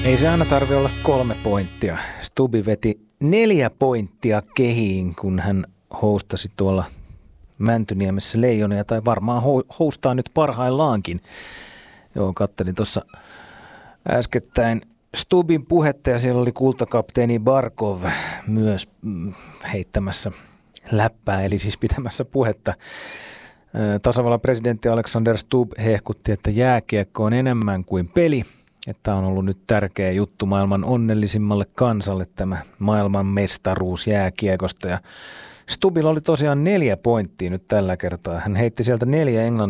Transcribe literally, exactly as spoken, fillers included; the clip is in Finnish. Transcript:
Ei se aina tarvitse olla kolme pointtia. Stubbi veti neljä pointtia kehiin, kun hän hostasi tuolla Mäntyniemessä Leijonia, tai varmaan hostaa nyt parhaillaankin. Joo, kattelin tuossa äskettäin Stubbin puhetta, ja siellä oli kultakapteeni Barkov myös heittämässä läppää, eli siis pitämässä puhetta. Tasavallan presidentti Alexander Stubb hehkutti, että jääkiekko on enemmän kuin peli. Että on ollut nyt tärkeä juttu maailman onnellisimmalle kansalle tämä maailman mestaruus jääkiekosta. Ja Stubbilla oli tosiaan neljä pointtia nyt tällä kertaa. Hän heitti sieltä neljä englannin